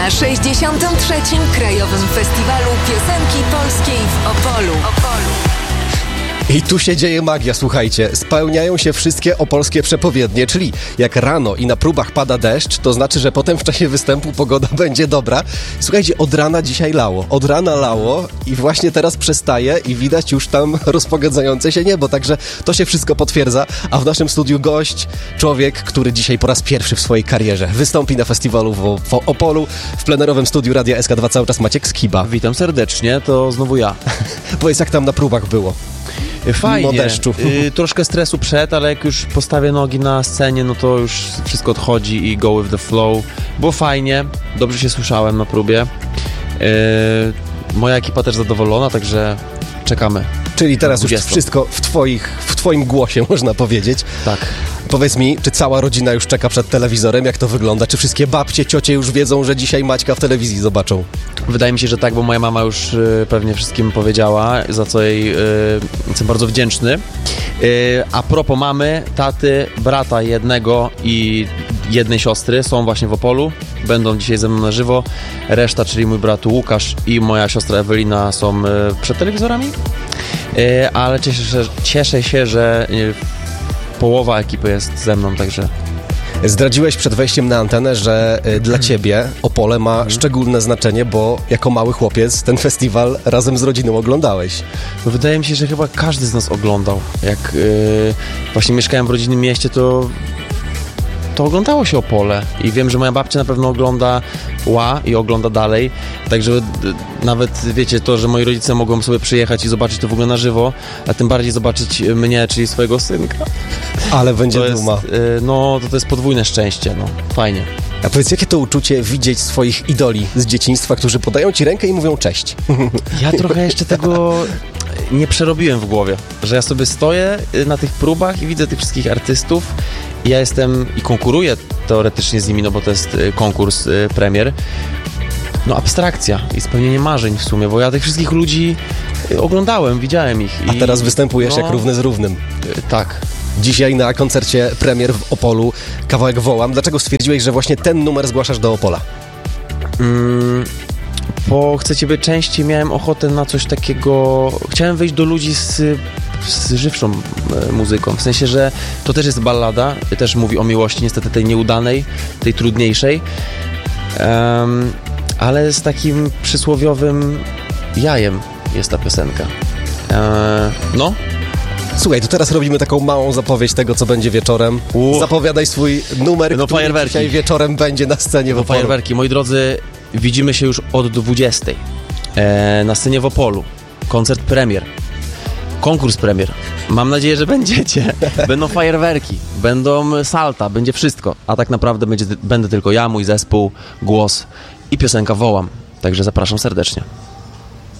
Na 63. Krajowym Festiwalu Piosenki Polskiej w Opolu. I tu się dzieje magia, słuchajcie. Spełniają się wszystkie opolskie przepowiednie, czyli jak rano i na próbach pada deszcz, to znaczy, że potem w czasie występu pogoda będzie dobra. Słuchajcie, od rana dzisiaj lało. Od rana lało i właśnie teraz przestaje i widać już tam rozpogodzające się niebo, także to się wszystko potwierdza. A w naszym studiu gość, człowiek, który dzisiaj po raz pierwszy w swojej karierze wystąpi na festiwalu w Opolu. W plenerowym studiu Radia SK2 cały czas Maciek Skiba. Witam serdecznie, to znowu ja. Powiedz, jak tam na próbach było? Fajnie, mimo deszczu. Troszkę stresu przed, ale jak już postawię nogi na scenie, no to już wszystko odchodzi i go with the flow. Było fajnie, dobrze się słyszałem na próbie. Moja ekipa też zadowolona, także czekamy. Czyli teraz już wszystko w twoim głosie, można powiedzieć. Tak. Powiedz mi, czy cała rodzina już czeka przed telewizorem? Jak to wygląda? Czy wszystkie babcie, ciocie już wiedzą, że dzisiaj Maćka w telewizji zobaczą? Wydaje mi się, że tak, bo moja mama już pewnie wszystkim powiedziała, za co jej jestem bardzo wdzięczny. A propos mamy, taty, brata jednego i jednej siostry są właśnie w Opolu. Będą dzisiaj ze mną na żywo. Reszta, czyli mój brat Łukasz i moja siostra Ewelina są przed telewizorami. Ale cieszę się, że połowa ekipy jest ze mną, także... Zdradziłeś przed wejściem na antenę, że dla ciebie Opole ma szczególne znaczenie, bo jako mały chłopiec ten festiwal razem z rodziną oglądałeś. No wydaje mi się, że chyba każdy z nas oglądał. Jak właśnie mieszkałem w rodzinnym mieście, to oglądało się Opole i wiem, że moja babcia na pewno ogląda i ogląda dalej, także nawet wiecie to, że moi rodzice mogą sobie przyjechać i zobaczyć to w ogóle na żywo, a tym bardziej zobaczyć mnie, czyli swojego synka. Ale będzie duma. To jest podwójne szczęście, fajnie. A powiedz, jakie to uczucie widzieć swoich idoli z dzieciństwa, którzy podają ci rękę i mówią cześć? Ja trochę jeszcze tego nie przerobiłem w głowie, że ja sobie stoję na tych próbach i widzę tych wszystkich artystów. Ja jestem i konkuruję teoretycznie z nimi, bo to jest konkurs premier. Abstrakcja i spełnienie marzeń w sumie, bo ja tych wszystkich ludzi oglądałem, widziałem ich. A teraz występujesz jak równy z równym. Tak. Dzisiaj na koncercie premier w Opolu kawałek Wołam. Dlaczego stwierdziłeś, że właśnie ten numer zgłaszasz do Opola? Bo chcę ciebie częściej, miałem ochotę na coś takiego... Chciałem wejść do ludzi z żywszą muzyką, w sensie, że to też jest ballada, też mówi o miłości, niestety tej nieudanej, tej trudniejszej, ale z takim przysłowiowym jajem jest ta piosenka. Słuchaj, to teraz robimy taką małą zapowiedź tego, co będzie wieczorem. Zapowiadaj swój numer, który fajerwerki. Dzisiaj wieczorem będzie na scenie w Opolu. Fajerwerki. Moi drodzy, widzimy się już od 20:00 na scenie w Opolu. Koncert premier. Konkurs premier. Mam nadzieję, że będziecie. Będą fajerwerki, będą salta, będzie wszystko. A tak naprawdę będę tylko ja, mój zespół, głos i piosenka Wołam. Także zapraszam serdecznie.